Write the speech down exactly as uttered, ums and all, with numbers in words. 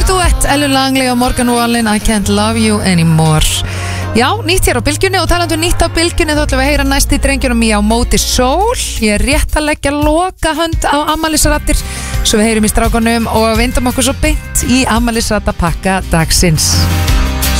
duett Ellen Langley og Morgan Wallen, I Can't Love You Anymore. Já, nýtt hér á Bylgjunni og talandu nýtt á Bylgjunni þá ætlum við að heyra næst í drengjunum í á móti sól. Ég er rétt að leggja loka hönd á afmælisraddir svo við heyrum í strákunum og vindum okkur svo beint í afmælisradda pakka dagsins.